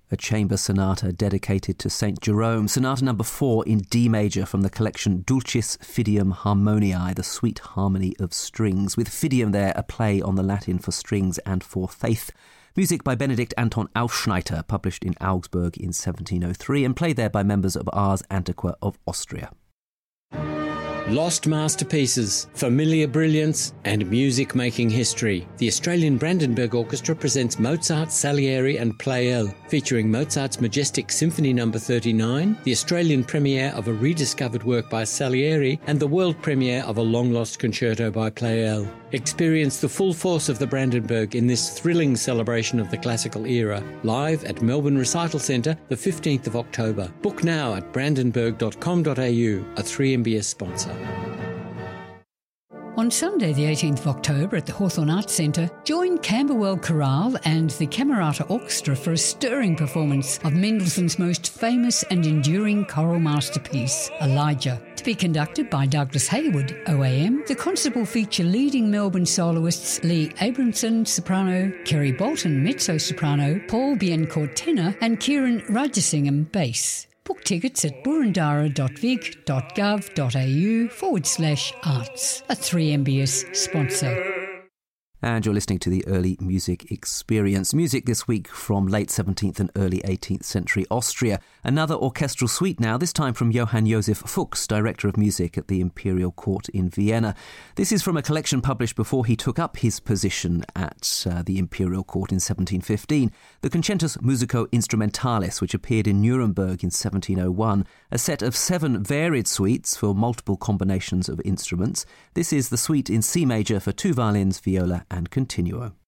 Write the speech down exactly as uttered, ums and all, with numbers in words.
a chamber sonata dedicated to Saint Jerome, sonata number four in D major from the collection Dulcis Fidium Harmoniae, the sweet harmony of strings, with Fidium there a play on the Latin for strings and for faith. Music by Benedict Anton Aufschneiter, published in Augsburg in seventeen oh three and played there by members of Ars Antiqua of Austria. Lost masterpieces, familiar brilliance, and music-making history. The Australian Brandenburg Orchestra presents Mozart, Salieri and Pleyel, featuring Mozart's majestic Symphony number thirty-nine, the Australian premiere of a rediscovered work by Salieri, and the world premiere of a long-lost concerto by Pleyel. Experience the full force of the Brandenburg in this thrilling celebration of the classical era, live at Melbourne Recital Centre, the fifteenth of October. Book now at brandenburg dot com dot a u, a three M B S sponsor. On Sunday the eighteenth of October at the Hawthorn Arts Centre, join Camberwell Chorale and the Camerata Orchestra for a stirring performance of Mendelssohn's most famous and enduring choral masterpiece, Elijah. To be conducted by Douglas Hayward, O A M, the concert will feature leading Melbourne soloists Lee Abramson, soprano, Kerry Bolton, mezzo-soprano, Paul Biencourt, tenor, and Kieran Rajasingham, bass. Book tickets at burundara dot vic dot gov dot a u forward slash arts, a three M B S sponsor. And you're listening to the Early Music Experience. Music this week from late seventeenth and early eighteenth century Austria. Another orchestral suite now, this time from Johann Josef Fuchs, Director of Music at the Imperial Court in Vienna. This is from a collection published before he took up his position at uh, the Imperial Court in seventeen fifteen. The Concentus Musico Instrumentalis, which appeared in Nuremberg in seventeen oh one, a set of seven varied suites for multiple combinations of instruments. This is the suite in C major for two violins, viola and continuo.